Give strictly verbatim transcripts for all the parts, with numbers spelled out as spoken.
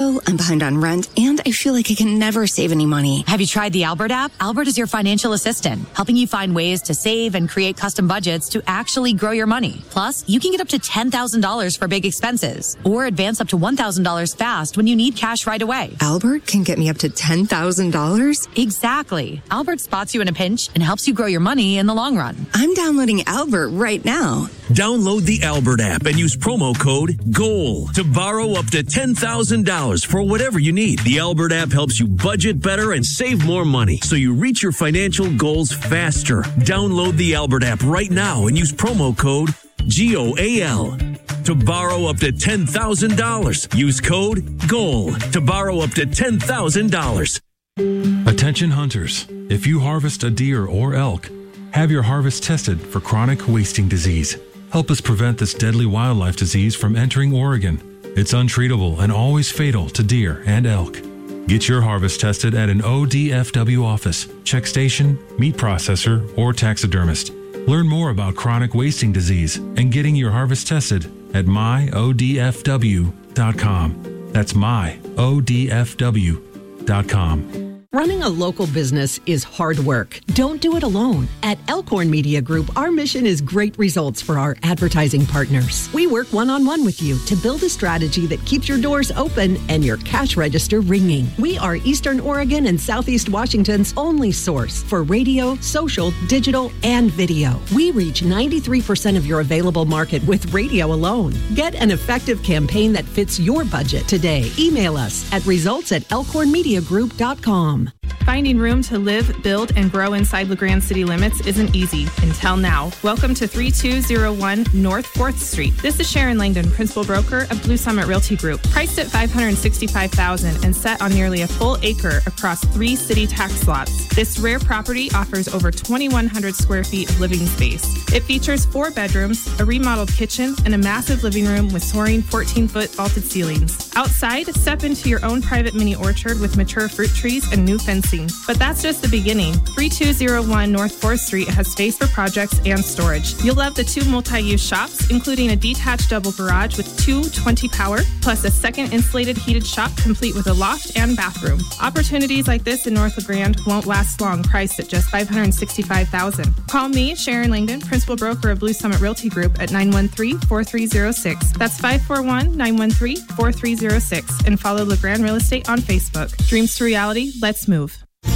bill, I'm behind on rent, and I feel like I can never save any money. Have you tried the Albert app? Albert is your financial assistant, helping you find ways to save and create custom budgets to actually grow your money. Plus, you can get up to ten thousand dollars for big expenses or advance up to one thousand dollars fast when you need cash right away. Albert can get me up to ten thousand dollars? Exactly. Albert spots you in a pinch and helps you grow your money in the long run. I'm downloading Albert right now. Download the Albert app and use promo code GOAL to borrow up to ten thousand dollars for whatever you need. The Albert app helps you budget better and save more money so you reach your financial goals faster. Download the Albert app right now and use promo code G O A L to borrow up to ten thousand dollars. Use code GOAL to borrow up to ten thousand dollars. Attention hunters, if you harvest a deer or elk, have your harvest tested for chronic wasting disease. Help us prevent this deadly wildlife disease from entering Oregon. It's untreatable and always fatal to deer and elk. Get your harvest tested at an O D F W office, check station, meat processor, or taxidermist. Learn more about chronic wasting disease and getting your harvest tested at my O D F W dot com. That's my O D F W dot com. Running a local business is hard work. Don't do it alone. At Elkhorn Media Group, our mission is great results for our advertising partners. We work one-on-one with you to build a strategy that keeps your doors open and your cash register ringing. We are Eastern Oregon and Southeast Washington's only source for radio, social, digital, and video. We reach ninety-three percent of your available market with radio alone. Get an effective campaign that fits your budget today. Email us at results at elkhorn media group dot com. Finding room to live, build, and grow inside LeGrand city limits isn't easy until now. Welcome to three two zero one North fourth Street. This is Sharon Langdon, Principal Broker of Blue Summit Realty Group. Priced at five hundred sixty-five thousand dollars and set on nearly a full acre across three city tax lots. This rare property offers over twenty-one hundred square feet of living space. It features four bedrooms, a remodeled kitchen, and a massive living room with soaring fourteen-foot vaulted ceilings. Outside, step into your own private mini orchard with mature fruit trees and new fencing. But that's just the beginning. three two zero one North fourth Street has space for projects and storage. You'll love the two multi-use shops, including a detached double garage with two twenty power, plus a second insulated heated shop complete with a loft and bathroom. Opportunities like this in North LeGrand won't last long, priced at just five hundred sixty-five thousand dollars. Call me, Sharon Langdon, Principal Broker of Blue Summit Realty Group at nine one three, four three zero six. That's five four one, nine one three, four three zero six. And follow LeGrand Real Estate on Facebook. Dreams to reality, let's move.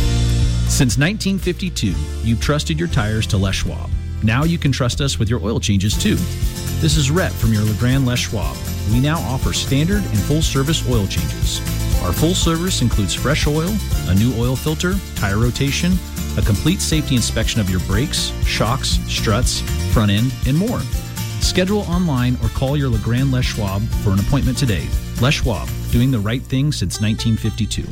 Since nineteen fifty-two, you've trusted your tires to Les Schwab. Now you can trust us with your oil changes too. This is Rhett from your LeGrand Les Schwab. We now offer standard and full service oil changes. Our full service includes fresh oil, a new oil filter, tire rotation, a complete safety inspection of your brakes, shocks, struts, front end, and more. Schedule online or call your LeGrand Les Schwab for an appointment today. Les Schwab, doing the right thing since nineteen fifty-two.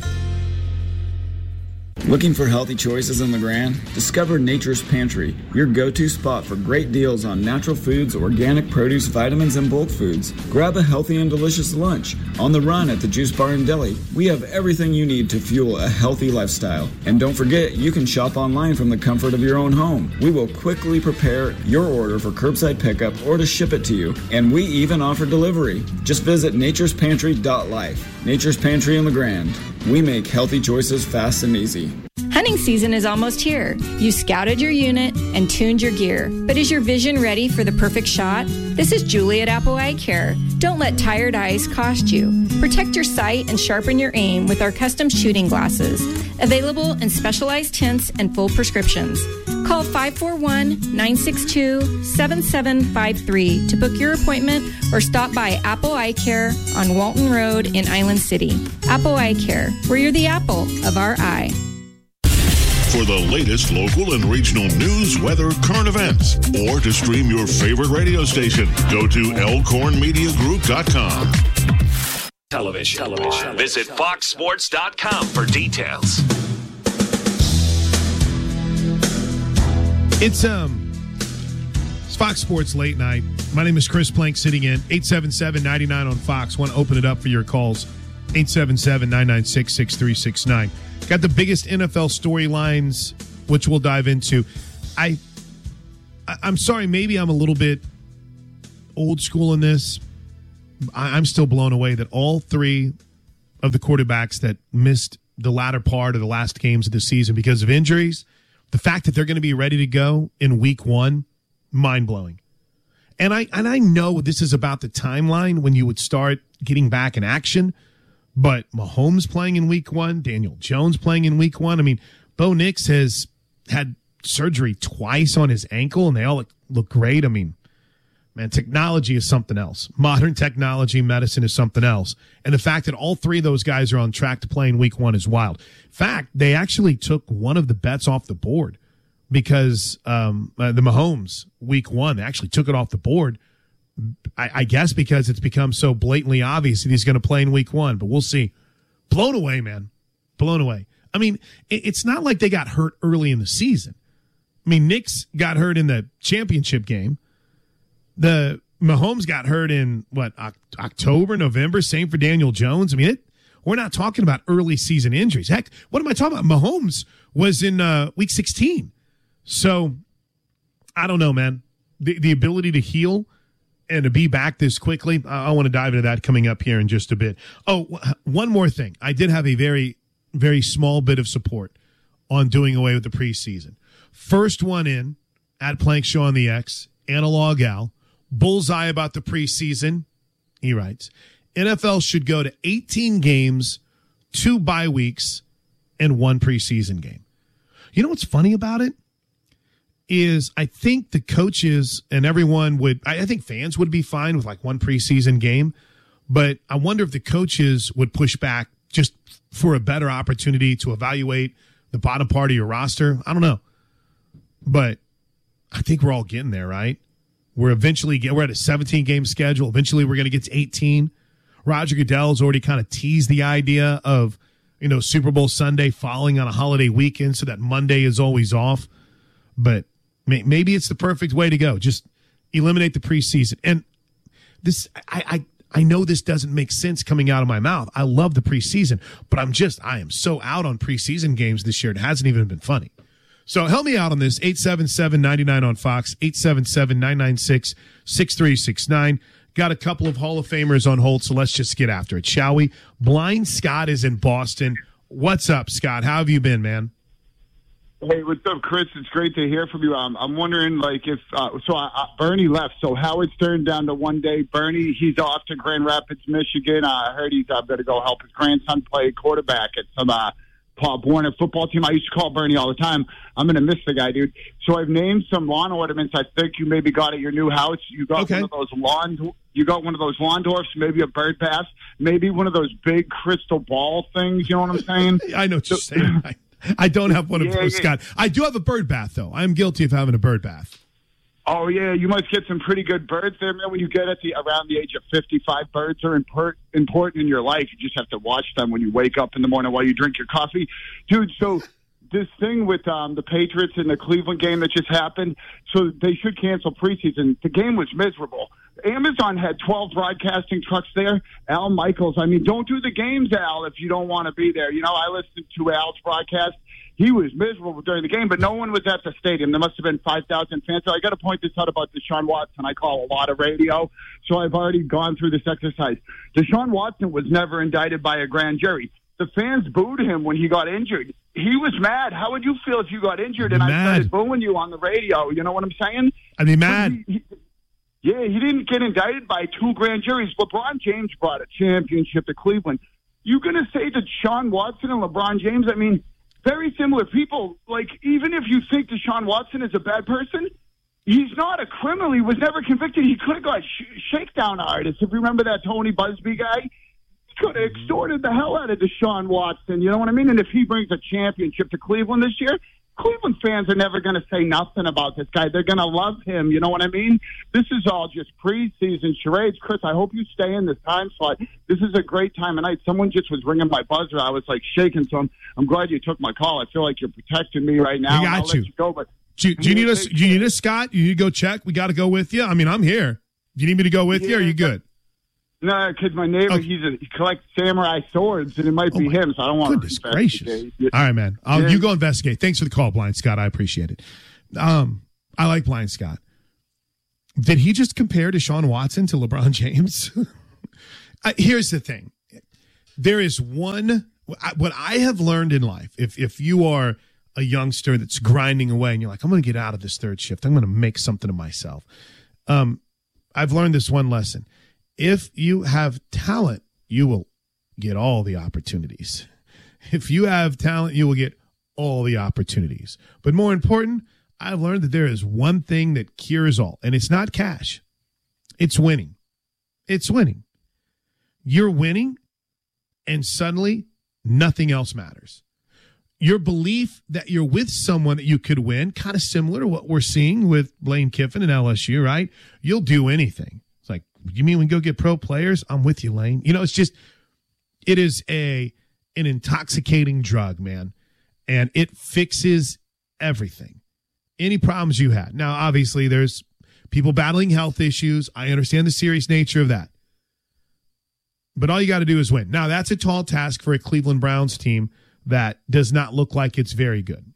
Looking for healthy choices in LeGrand? Discover Nature's Pantry, your go-to spot for great deals on natural foods, organic produce, vitamins, and bulk foods. Grab a healthy and delicious lunch. On the run at the Juice Bar and Deli, we have everything you need to fuel a healthy lifestyle. And don't forget, you can shop online from the comfort of your own home. We will quickly prepare your order for curbside pickup or to ship it to you. And we even offer delivery. Just visit natures pantry dot life. Nature's Pantry in LeGrand. We make healthy choices fast and easy. Hunting season is almost here. You scouted your unit and tuned your gear. But is your vision ready for the perfect shot? This is Julie at Apple Eye Care. Don't let tired eyes cost you. Protect your sight and sharpen your aim with our custom shooting glasses. Available in specialized tints and full prescriptions. Call five four one, nine six two, seven seven five three to book your appointment or stop by Apple Eye Care on Walton Road in Island City. Apple Eye Care, where you're the apple of our eye. For the latest local and regional news, weather, current events, or to stream your favorite radio station, go to elkhorn media group dot com. Television. Television. Visit fox sports dot com for details. It's um, it's Fox Sports Late Night. My name is Chris Plank, sitting in eight seven seven, nine nine on Fox. Want to open it up for your calls. eight seven seven, nine nine six, six three six nine. Got the biggest N F L storylines, which we'll dive into. I, I'm sorry, maybe I'm a little bit old school in this. I, I'm still blown away that all three of the quarterbacks that missed the latter part of the last games of the season because of injuries. The fact that they're going to be ready to go in week one, mind-blowing. And I and I know this is about the timeline when you would start getting back in action, but Mahomes playing in week one, Daniel Jones playing in week one. I mean, Bo Nix has had surgery twice on his ankle, and they all look, look great. I mean, man, technology is something else. Modern technology, medicine is something else. And the fact that all three of those guys are on track to play in week one is wild. In fact, they actually took one of the bets off the board because um, uh, the Mahomes week one, they actually took it off the board, I, I guess because it's become so blatantly obvious that he's going to play in week one. But we'll see. Blown away, man. Blown away. I mean, it, it's not like they got hurt early in the season. I mean, Nix got hurt in the championship game. The Mahomes got hurt in, what, October, November? Same for Daniel Jones. I mean, it, we're not talking about early season injuries. Heck, what am I talking about? Mahomes was in uh, week sixteen. So, I don't know, man. The, the ability to heal and to be back this quickly, I, I want to dive into that coming up here in just a bit. Oh, one more thing. I did have a very, very small bit of support on doing away with the preseason. First one in, at Plank Show on the X, Analog Al. Bullseye about the preseason. He writes, N F L should go to eighteen games, two bye weeks, and one preseason game. You know what's funny about it? Is I think the coaches and everyone would, I think fans would be fine with like one preseason game, but I wonder if the coaches would push back just for a better opportunity to evaluate the bottom part of your roster. I don't know. But I think we're all getting there, right? We're eventually get, we're at a seventeen game schedule. Eventually, we're going to get to eighteen. Roger Goodell's already kind of teased the idea of, you know, Super Bowl Sunday falling on a holiday weekend so that Monday is always off. But may, maybe it's the perfect way to go. Just eliminate the preseason. And this, I, I, I know this doesn't make sense coming out of my mouth. I love the preseason, but I'm just, I am so out on preseason games this year. It hasn't even been funny. So help me out on this, eight seven seven, nine nine on Fox, eight seven seven, nine nine six, six three six nine. Got a couple of Hall of Famers on hold, so let's just get after it, shall we? Blind Scott is in Boston. What's up, Scott? How have you been, man? Hey, what's up, Chris? It's great to hear from you. Um, I'm wondering, like, if uh, so I, I, Bernie left, so Howard Stern down to one day. Bernie, he's off to Grand Rapids, Michigan. Uh, I heard he's uh, going to go help his grandson play quarterback at some uh, Pop Warner football team. I used to call Bernie all the time. I'm going to miss the guy, dude. So I've named some lawn ornaments I think you maybe got at your new house. You got okay. one of those lawn you got one of those lawn dwarfs, maybe a bird bath, maybe one of those big crystal ball things, you know what I'm saying? I know what you're so, saying. I, I don't have one of yeah, those, yeah. Scott. I do have a bird bath, though. I'm guilty of having a bird bath. Oh, yeah, you must get some pretty good birds there, man. When you get at the around the age of fifty-five, birds are import, important in your life. You just have to watch them when you wake up in the morning while you drink your coffee. Dude, so this thing with um, the Patriots and the Cleveland game that just happened, so they should cancel preseason. The game was miserable. Amazon had twelve broadcasting trucks there. Al Michaels, I mean, don't do the games, Al, if you don't want to be there. You know, I listened to Al's broadcast. He was miserable during the game, but no one was at the stadium. There must have been five thousand fans. So I got to point this out about Deshaun Watson. I call a lot of radio, so I've already gone through this exercise. Deshaun Watson was never indicted by a grand jury. The fans booed him when he got injured. He was mad. How would you feel if you got injured and mad. I started booing you on the radio? You know what I'm saying? I'd be mad. He, he, yeah, he didn't get indicted by two grand juries. LeBron James brought a championship to Cleveland. You going to say that Deshaun Watson and LeBron James, I mean, very similar people. Like, even if you think Deshaun Watson is a bad person, he's not a criminal. He was never convicted. He could have got sh- shakedown artists. If you remember that Tony Busby guy, he could have extorted the hell out of Deshaun Watson. You know what I mean? And if he brings a championship to Cleveland this year, Cleveland fans are never going to say nothing about this guy. They're going to love him. You know what I mean? This is all just preseason charades. Chris, I hope you stay in this time slot. This is a great time of night. Someone just was ringing my buzzer. I was, like, shaking, so I'm, I'm glad you took my call. I feel like you're protecting me right now. We got I'll you. Let you go, but do, you, do you need us? Do you need us, Scott? You need to go check? We got to go with you? I mean, I'm here. Do you need me to go with yeah, you, or are you good? No, because my neighbor, okay. he's a, he collects samurai swords, and it might be oh him, so I don't want goodness to gracious. All right, man. I'll, yeah. You go investigate. Thanks for the call, Blind Scott. I appreciate it. Um, I like Blind Scott. Did he just compare Deshaun Watson to LeBron James? uh, here's the thing. There is one, what I have learned in life, if if you are a youngster that's grinding away and you're like, I'm going to get out of this third shift, I'm going to make something of myself. Um, I've learned this one lesson. If you have talent, you will get all the opportunities. If you have talent, you will get all the opportunities. But more important, I've learned that there is one thing that cures all, and it's not cash. It's winning. It's winning. You're winning, and suddenly nothing else matters. Your belief that you're with someone that you could win, kind of similar to what we're seeing with Lane Kiffin and L S U, right? You'll do anything. It's like, you mean we go get pro players? I'm with you, Lane. You know, it's just, it is a an intoxicating drug, man, and it fixes everything. Any problems you had. Now, obviously, there's people battling health issues. I understand the serious nature of that. But all you got to do is win. Now, that's a tall task for a Cleveland Browns team that does not look like it's very good.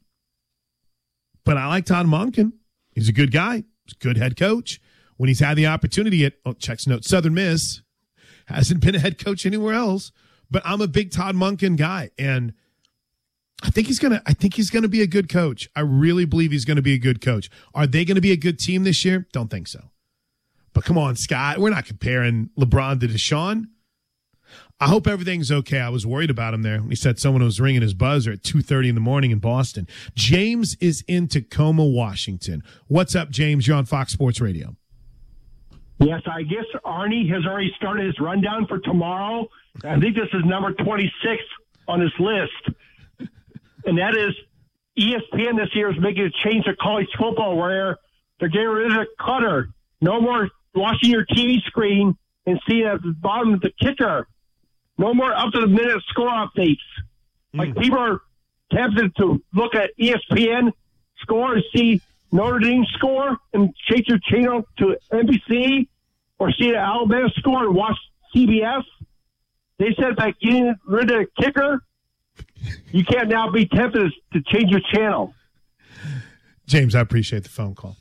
But I like Todd Monken. He's a good guy. He's a good head coach. When he's had the opportunity at, oh, checks note, Southern Miss, hasn't been a head coach anywhere else. But I'm a big Todd Monken guy, and I think he's gonna. I think he's gonna be a good coach. I really believe he's gonna be a good coach. Are they gonna be a good team this year? Don't think so. But come on, Scott. We're not comparing LeBron to Deshaun. I hope everything's okay. I was worried about him there. He said someone was ringing his buzzer at two thirty in the morning in Boston. James is in Tacoma, Washington. What's up, James? You're on Fox Sports Radio. Yes, I guess Arnie has already started his rundown for tomorrow. I think this is number twenty-six on his list. And that is E S P N this year is making a change to college football where they're getting rid of the cutter. No more watching your T V screen and seeing at the bottom of the kicker. No more up-to-the-minute score updates. Mm. Like, people are tempted to look at E S P N score and see Notre Dame score and change your channel to N B C or see the Alabama score and watch C B S. They said by getting rid of the kicker, you can't now be tempted to change your channel. James, I appreciate the phone call.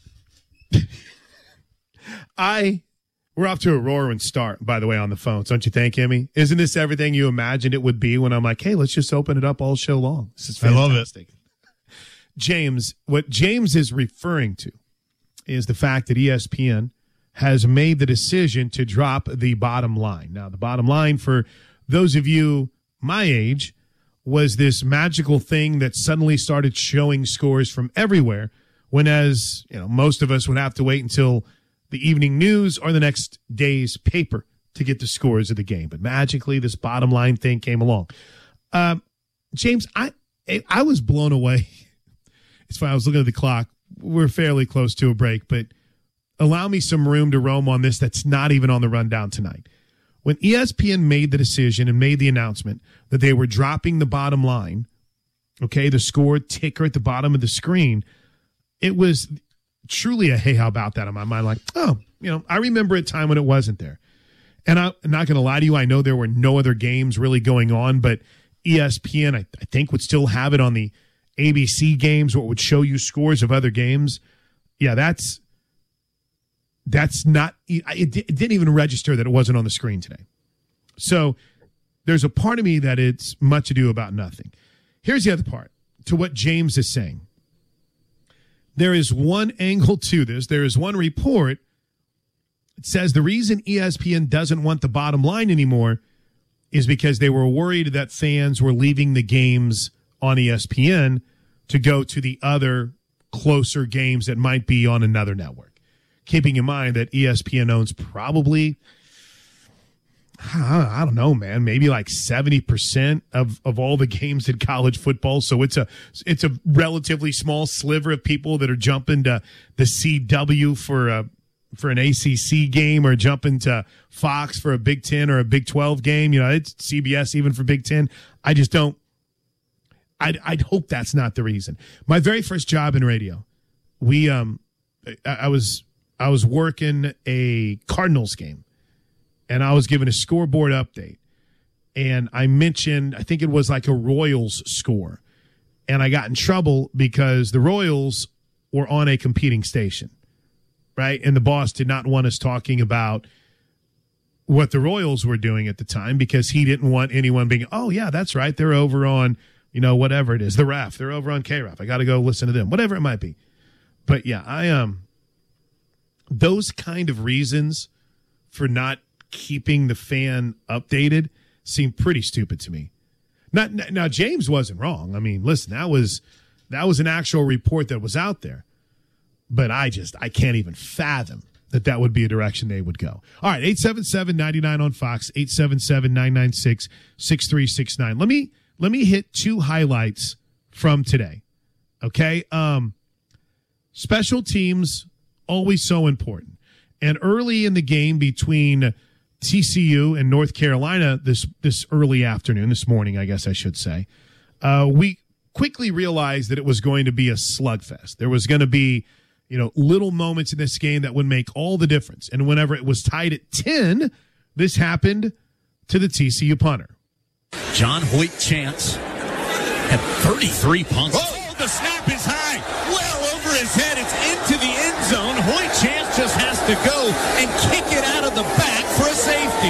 I we're off to a roaring start, by the way, on the phones. Don't you think, Emmy? Isn't this everything you imagined it would be when I'm like, hey, let's just open it up all show long? This is fantastic. I love it. James, what James is referring to is the fact that E S P N has made the decision to drop the bottom line. Now, the bottom line, for those of you my age, was this magical thing that suddenly started showing scores from everywhere, when, as you know, most of us would have to wait until the evening news or the next day's paper to get the scores of the game. But magically, this bottom line thing came along. Um, James, I I was blown away. It's fine. I was looking at the clock. We're fairly close to a break, but allow me some room to roam on this that's not even on the rundown tonight. When E S P N made the decision and made the announcement that they were dropping the bottom line, okay, the score ticker at the bottom of the screen, it was truly a hey, how about that in my mind? Like, oh, you know, I remember a time when it wasn't there. And I'm not going to lie to you, I know there were no other games really going on, but E S P N, I, I think, would still have it on the A B C games, what would show you scores of other games. Yeah, that's that's not – it didn't even register that it wasn't on the screen today. So there's a part of me that it's much ado about nothing. Here's the other part to what James is saying. There is one angle to this. There is one report. It says the reason E S P N doesn't want the bottom line anymore is because they were worried that fans were leaving the games on E S P N to go to the other closer games that might be on another network. Keeping in mind that E S P N owns probably, I don't know, man, maybe like seventy percent of, of all the games in college football. So it's a it's a relatively small sliver of people that are jumping to the C W for a for an A C C game or jumping to Fox for a Big Ten or a Big twelve game. You know, it's C B S even for Big Ten. I just don't. I'd, I'd hope that's not the reason. My very first job in radio, we um, I, I was I was working a Cardinals game, and I was given a scoreboard update, and I mentioned I think it was like a Royals score, and I got in trouble because the Royals were on a competing station, right? And the boss did not want us talking about what the Royals were doing at the time because he didn't want anyone being, oh, yeah, that's right. They're over on, you know, whatever it is, the Ref. They're over on K-Ref. I got to go listen to them, whatever it might be. But, yeah, I um, those kind of reasons for not keeping the fan updated seem pretty stupid to me. Not, now, James wasn't wrong. I mean, listen, that was that was an actual report that was out there. But I just, I can't even fathom that that would be a direction they would go. All right, eight seven seven, nine nine on Fox, eight seven seven, nine nine six, six three six nine. Let me let me hit two highlights from today. Okay? Um, special teams, always so important. And early in the game between T C U and North Carolina this this early afternoon, this morning, I guess I should say, uh, we quickly realized that it was going to be a slugfest. There was going to be you know, little moments in this game that would make all the difference. And whenever it was tied at ten, this happened to the T C U punter. John Hoyt Chance had thirty-three punts. Oh, the snap is high. Well over his head. It's into the end zone. Hoyt Chance just has to go and kick it out of the back for a safety.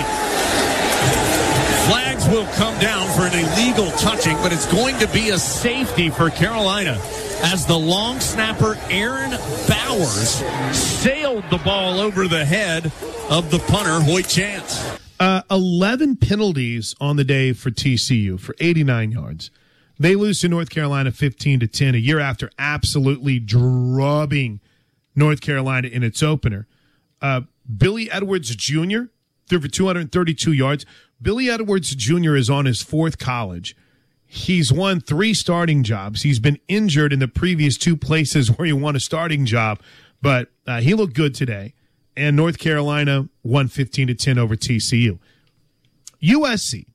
Flags will come down for an illegal touching, but it's going to be a safety for Carolina, as the long snapper Aaron Bowers sailed the ball over the head of the punter, Hoyt Chance. Uh, eleven penalties on the day for T C U for eighty-nine yards. They lose to North Carolina fifteen to ten a year after absolutely drubbing North Carolina in its opener. Uh, Billy Edwards Junior threw for two hundred thirty-two yards. Billy Edwards Junior is on his fourth college. He's won three starting jobs. He's been injured in the previous two places where he won a starting job, but uh, he looked good today. And North Carolina won fifteen to ten over T C U. U S C,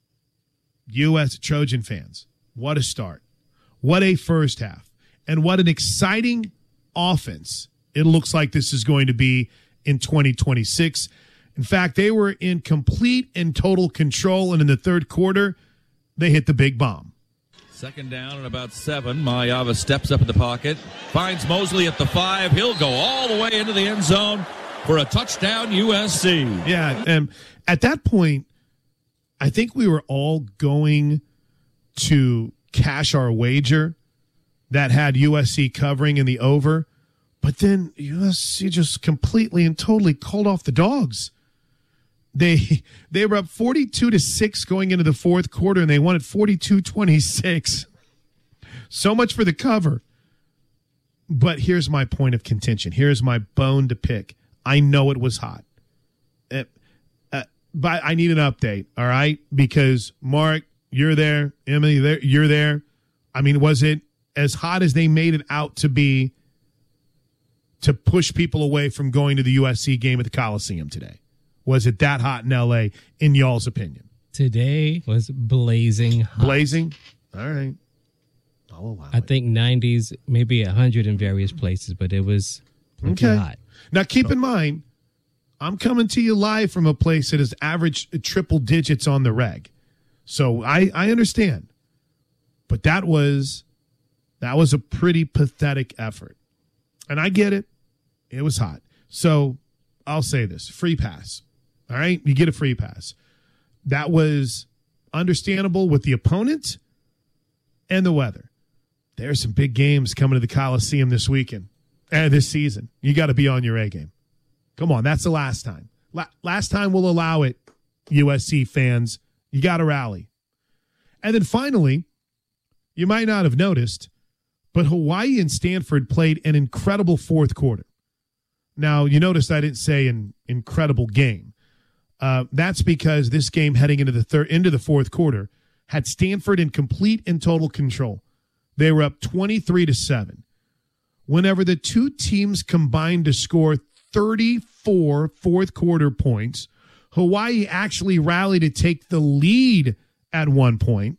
U S Trojan fans, what a start. What a first half. And what an exciting offense it looks like this is going to be in twenty twenty-six. In fact, they were in complete and total control, and in the third quarter, they hit the big bomb. Second down and about seven. Mayava steps up in the pocket, finds Mosley at the five. He'll go all the way into the end zone for a touchdown, U S C. Yeah, and at that point, I think we were all going to cash our wager that had U S C covering in the over, but then U S C just completely and totally called off the dogs. They they were up forty-two to six going into the fourth quarter, and they won at forty-two twenty-six. So much for the cover. But here's my point of contention. Here's my bone to pick. I know it was hot. It, uh, but I need an update, all right? Because, Mark, you're there. Emily, there, you're there. I mean, was it as hot as they made it out to be to push people away from going to the U S C game at the Coliseum today? Was it that hot in L A, in y'all's opinion? Today was blazing hot. Blazing? All right. I'll allow I it. think nineties, maybe one hundred in various places, but it was okay. hot. Now, keep in mind, I'm coming to you live from a place that has averaged triple digits on the reg. So I, I understand. But that was that was a pretty pathetic effort. And I get it. It was hot. So I'll say this. Free pass. All right? You get a free pass. That was understandable with the opponent and the weather. There's some big games coming to the Coliseum this weekend and this season. You got to be on your A game. Come on. That's the last time. La- last time we'll allow it, U S C fans. You got to rally. And then finally, you might not have noticed, but Hawaii and Stanford played an incredible fourth quarter. Now, you noticed I didn't say an incredible game. Uh, that's because this game heading into the third, into the fourth quarter had Stanford in complete and total control. They were up twenty-three to seven. Whenever the two teams combined to score thirty-four fourth quarter points, Hawaii actually rallied to take the lead at one point.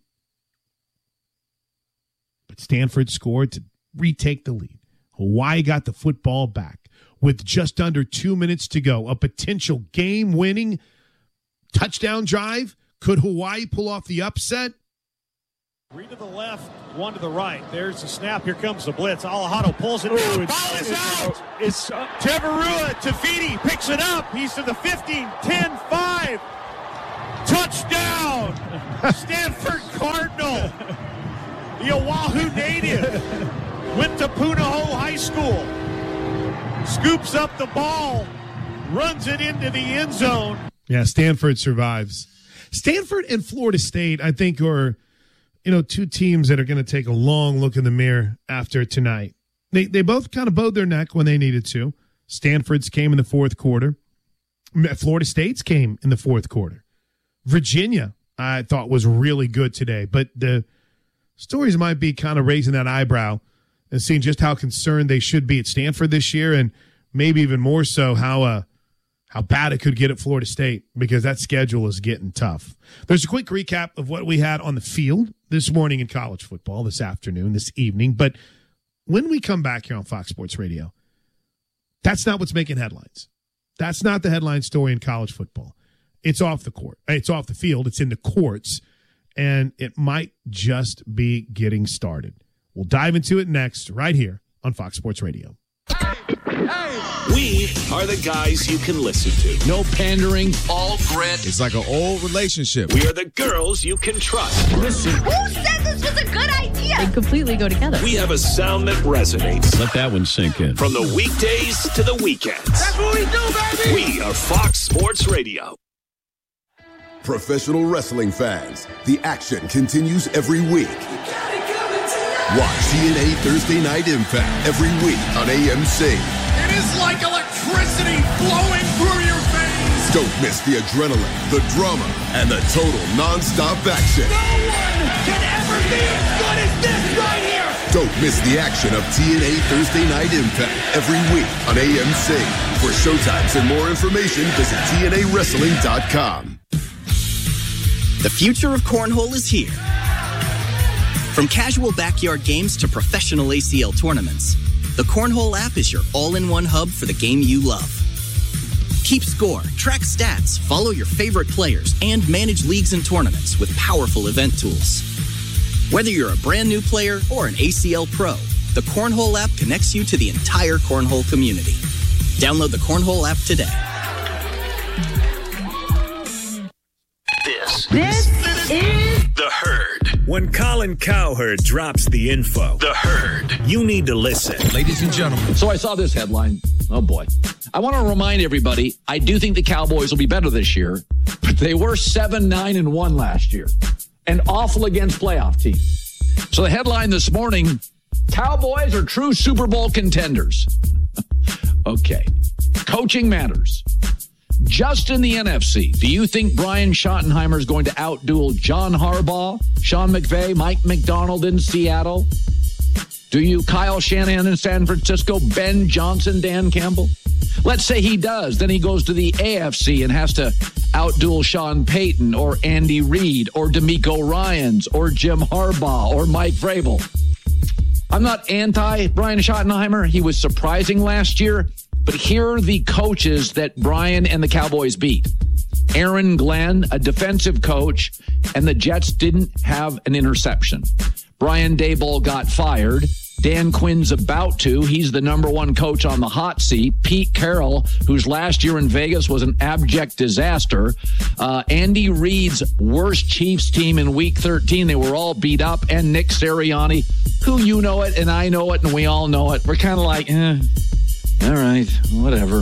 But Stanford scored to retake the lead. Hawaii got the football back with just under two minutes to go. A potential game-winning touchdown drive. Could Hawaii pull off the upset? Three to the left, one to the right. There's the snap. Here comes the blitz. Alejandro pulls it. Ooh, it's, ball is it's, out. It's uh, Tavarua. Tafiti picks it up. He's to the fifteen, ten, five. Touchdown. Stanford Cardinal. The Oahu native went to Punahou High School. Scoops up the ball. Runs it into the end zone. Yeah, Stanford survives. Stanford and Florida State, I think, are, you know, two teams that are going to take a long look in the mirror after tonight. They they both kind of bowed their neck when they needed to. Stanford's came in the fourth quarter. Florida State's came in the fourth quarter. Virginia, I thought, was really good today. But the stories might be kind of raising that eyebrow and seeing just how concerned they should be at Stanford this year, and maybe even more so how uh, how bad it could get at Florida State, because that schedule is getting tough. There's a quick recap of what we had on the field this morning in college football, this afternoon, this evening. But when we come back here on Fox Sports Radio, that's not what's making headlines. That's not the headline story in college football. It's off the court. It's off the field. It's in the courts, and it might just be getting started. We'll dive into it next right here on Fox Sports Radio. We are the guys you can listen to. No pandering, all grit. It's like an old relationship. We are the girls you can trust. Listen. Who said this was a good idea? They completely go together. We have a sound that resonates. Let that one sink in. From the weekdays to the weekends. That's what we do, baby! We are Fox Sports Radio. Professional wrestling fans, the action continues every week. Watch T N A Thursday Night Impact every week on A M C. It is like electricity flowing through your veins. Don't miss the adrenaline, the drama, and the total non-stop action. No one can ever be as good as this right here. Don't miss the action of T N A Thursday Night Impact every week on A M C. For showtimes and more information, visit T N A wrestling dot com. The future of cornhole is here. From casual backyard games to professional A C L tournaments, the Cornhole app is your all-in-one hub for the game you love. Keep score, track stats, follow your favorite players, and manage leagues and tournaments with powerful event tools. Whether you're a brand new player or an A C L pro, the Cornhole app connects you to the entire Cornhole community. Download the Cornhole app today. This, this is The Herd. When Colin Cowherd drops the info, The Herd, you need to listen. Ladies and gentlemen. So I saw this headline. Oh, boy. I want to remind everybody, I do think the Cowboys will be better this year, but they were seven, nine, and one last year, and awful against playoff teams. So the headline this morning, Cowboys are true Super Bowl contenders. Okay. Coaching matters. Just in the N F C, do you think Brian Schottenheimer is going to outduel John Harbaugh, Sean McVay, Mike McDonald in Seattle? Do you Kyle Shanahan in San Francisco, Ben Johnson, Dan Campbell? Let's say he does. Then he goes to the A F C and has to outduel Sean Payton or Andy Reid or DeMeco Ryans or Jim Harbaugh or Mike Vrabel. I'm not anti Brian Schottenheimer. He was surprising last year. But here are the coaches that Brian and the Cowboys beat. Aaron Glenn, a defensive coach, and the Jets didn't have an interception. Brian Daboll got fired. Dan Quinn's about to. He's the number one coach on the hot seat. Pete Carroll, whose last year in Vegas was an abject disaster. Uh, Andy Reid's worst Chiefs team in week thirteen. They were all beat up. And Nick Sirianni, who you know it and I know it and we all know it. We're kind of like, eh. All right, whatever.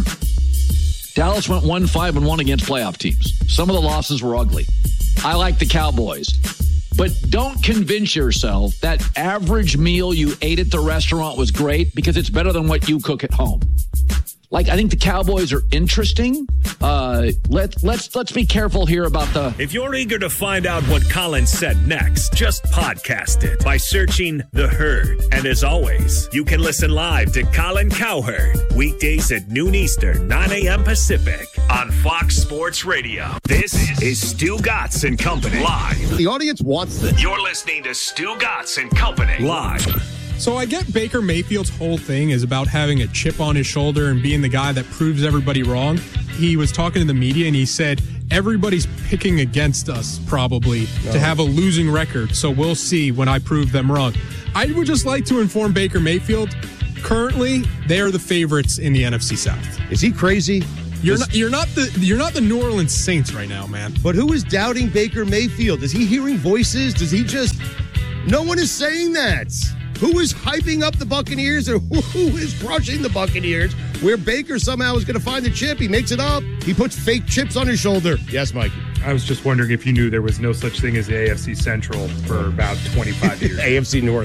Dallas went one five and one against playoff teams. Some of the losses were ugly. I like the Cowboys. But don't convince yourself that average meal you ate at the restaurant was great because it's better than what you cook at home. Like, I think the Cowboys are interesting. Uh, let, let's let's be careful here about the... If you're eager to find out what Colin said next, just podcast it by searching The Herd. And as always, you can listen live to Colin Cowherd weekdays at noon Eastern, nine a.m. Pacific on Fox Sports Radio. This is Stu Gatz and Company live. The audience wants this. You're listening to Stu Gatz and Company live. So I get Baker Mayfield's whole thing is about having a chip on his shoulder and being the guy that proves everybody wrong. He was talking to the media and he said, everybody's picking against us probably No. to have a losing record. So we'll see when I prove them wrong. I would just like to inform Baker Mayfield, currently they are the favorites in the N F C South. Is he crazy? You're not, you're not the you're not the New Orleans Saints right now, man. But who is doubting Baker Mayfield? Is he hearing voices? Does he just... No one is saying that. Who is hyping up the Buccaneers or who is crushing the Buccaneers? Where Baker somehow is going to find the chip. He makes it up. He puts fake chips on his shoulder. Yes, Mike. I was just wondering if you knew there was no such thing as the A F C Central for about twenty-five years. A F C North.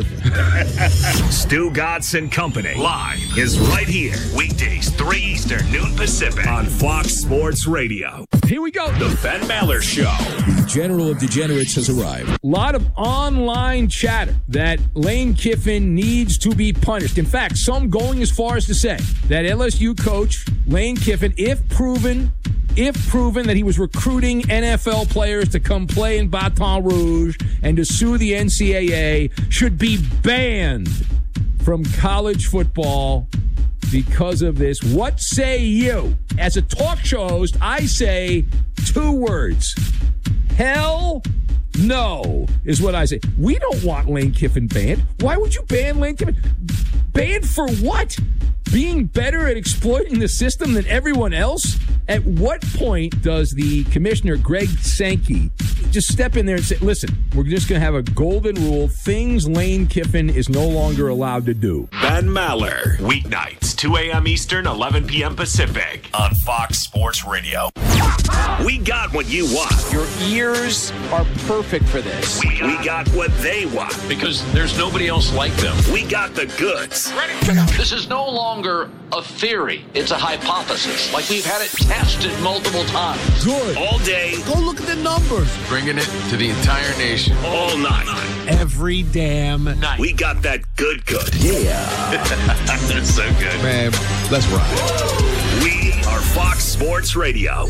Stu Godson Company live is right here. Weekdays, three Eastern, noon Pacific on Fox Sports Radio. Here we go. The Ben Maller Show. The General of Degenerates has arrived. A lot of online chatter that Lane Kiffin needs to be punished. In fact, some going as far as to say that L S U coach Lane Kiffin, if proven If proven that he was recruiting N F L players to come play in Baton Rouge and to sue the N C double A, should be banned from college football because of this. What say you? As a talk show host, I say two words. Hell no is what I say. We don't want Lane Kiffin banned. Why would you ban Lane Kiffin? Banned for what? Being better at exploiting the system than everyone else? At what point does the commissioner, Greg Sankey, just step in there and say, listen, we're just going to have a golden rule. Things Lane Kiffin is no longer allowed to do. Ben Maller. Weeknights, two a.m. Eastern, eleven p.m. Pacific on Fox Sports Radio. We got what you want. Your ears are perfect for this. We, we got what they want. Because there's nobody else like them. We got the goods. This is no longer a theory. It's a hypothesis. Like we've had it tested multiple times. Good. All day. Go look at the numbers. Bringing it to the entire nation. All night. Every damn night. We got that good good. Yeah. That's so good. Man, let's ride. We are Fox Sports Radio.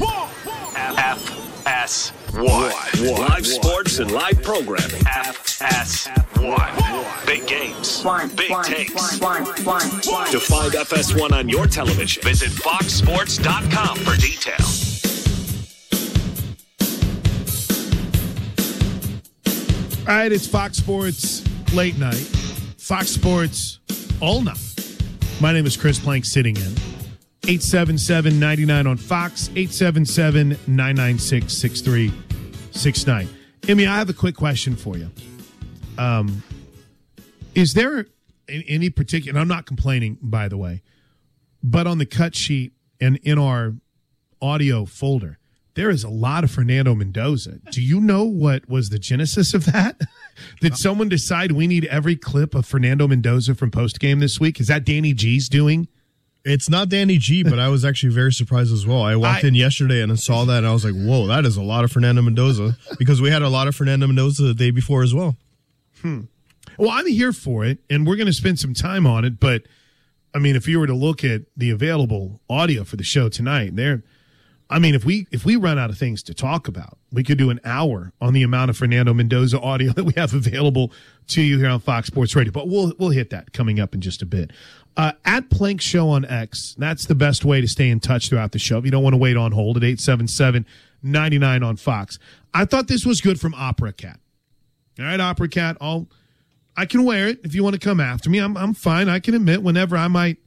F S one. Live sports and live programming. F S one. Big games. Big takes. To find F S one on your television, visit fox sports dot com for details. All right, it's Fox Sports Late Night. Fox Sports All Night. My name is Chris Plank, sitting in. eight seven seven, nine nine on Fox, eight seven seven, nine nine six, six three six nine. Emmy, I have a quick question for you. Um, is there any particular, and I'm not complaining, by the way, but on the cut sheet and in our audio folder, there is a lot of Fernando Mendoza. Do you know what was the genesis of that? Did someone decide we need every clip of Fernando Mendoza from postgame this week? Is that Danny G's doing? It's not Danny G, but I was actually very surprised as well. I walked I, in yesterday and I saw that, and I was like, whoa, that is a lot of Fernando Mendoza, because we had a lot of Fernando Mendoza the day before as well. Hmm. Well, I'm here for it, and we're going to spend some time on it, but, I mean, if you were to look at the available audio for the show tonight, there, I mean, if we if we run out of things to talk about, we could do an hour on the amount of Fernando Mendoza audio that we have available to you here on Fox Sports Radio, but we'll we'll hit that coming up in just a bit. Uh, at Plank Show on X, that's the best way to stay in touch throughout the show. If you don't want to wait on hold at eight seven seven, nine nine on Fox. I thought this was good from Opera Cat. All right, Opera Cat, I'll, I can wear it if you want to come after me. I'm I'm fine. I can admit whenever I might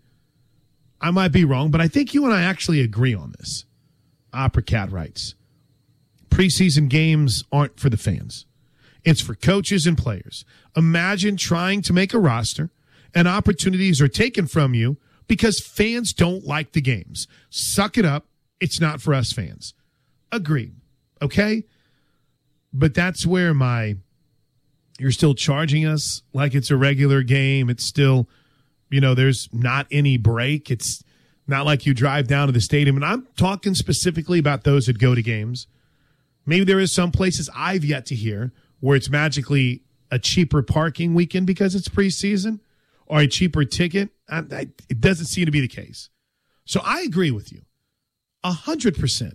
I might be wrong, but I think you and I actually agree on this. Opera Cat writes, preseason games aren't for the fans. It's for coaches and players. Imagine trying to make a roster and opportunities are taken from you because fans don't like the games. Suck it up. It's not for us fans. Agreed. Okay? But that's where my, you're still charging us like it's a regular game. It's still, you know, there's not any break. It's not like you drive down to the stadium. And I'm talking specifically about those that go to games. Maybe there is some places I've yet to hear where it's magically a cheaper parking weekend because it's preseason or a cheaper ticket. I, I, it doesn't seem to be the case. So I agree with you a hundred percent.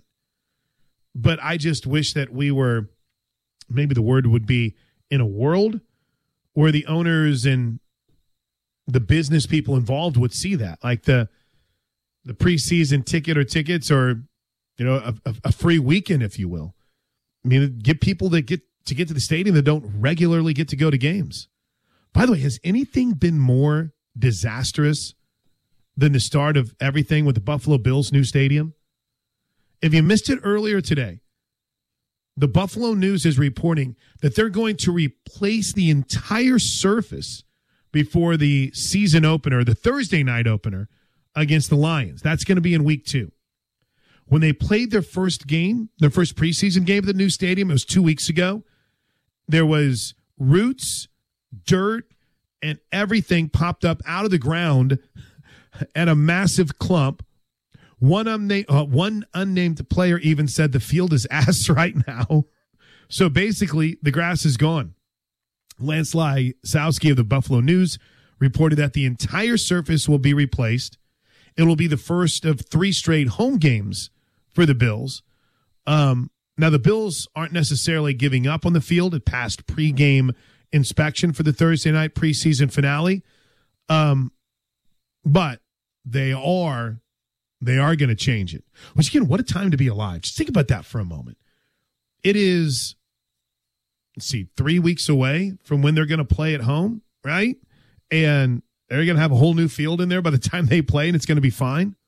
But I just wish that we were, maybe the word would be, in a world where the owners and the business people involved would see that. Like the, the preseason ticket or tickets or you know, a, a, a free weekend, if you will. I mean, get people that get to get to the stadium that don't regularly get to go to games. By the way, has anything been more disastrous than the start of everything with the Buffalo Bills' new stadium? If you missed it earlier today, the Buffalo News is reporting that they're going to replace the entire surface before the season opener, the Thursday night opener against the Lions. That's going to be in week two. When they played their first game, their first preseason game at the new stadium, it was two weeks ago, there was roots, dirt, and everything popped up out of the ground at a massive clump. One unnamed, uh, one unnamed player even said the field is ass right now. So basically, the grass is gone. Lance Lysowski of the Buffalo News reported that the entire surface will be replaced. It will be the first of three straight home games for the Bills. Um, now, the Bills aren't necessarily giving up on the field. It passed pregame inspection for the Thursday night preseason finale. Um, but they are they are going to change it. Which, again, what a time to be alive. Just think about that for a moment. It is, let's see, three weeks away from when they're going to play at home, right? And they're going to have a whole new field in there by the time they play, and it's going to be fine.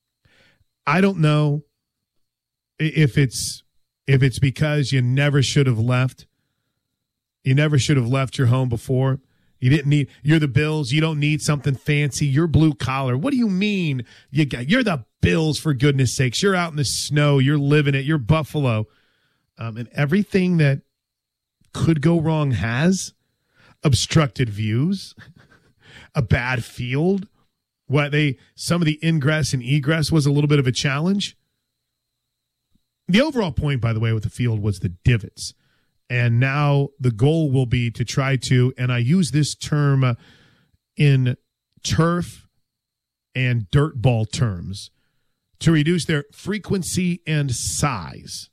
I don't know if it's if it's because you never should have left. You never should have left your home before. You didn't need. You're the Bills. You don't need something fancy. You're blue collar. What do you mean? You got. You're the Bills, for goodness sakes. You're out in the snow. You're living it. You're Buffalo, um, and everything that could go wrong has obstructed views, a bad field. What they some of the ingress and egress was a little bit of a challenge. The overall point, by the way, with the field was the divots. And now the goal will be to try to, and I use this term in turf and dirt ball terms, to reduce their frequency and size.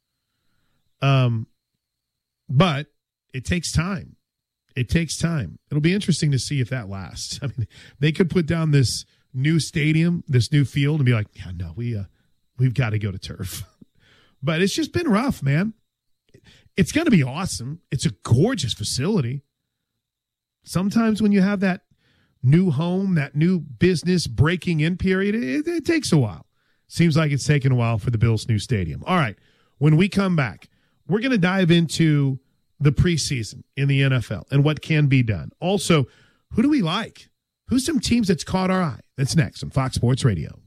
Um, but it takes time. It takes time. It'll be interesting to see if that lasts. I mean, they could put down this new stadium, this new field, and be like, yeah, no, we, uh, we've got to go to turf. But it's just been rough, man. It's going to be awesome. It's a gorgeous facility. Sometimes when you have that new home, that new business breaking in period, it, it takes a while. Seems like it's taken a while for the Bills' new stadium. All right, when we come back, we're going to dive into the preseason in the N F L and what can be done. Also, who do we like? Who's some teams that's caught our eye? That's next on Fox Sports Radio.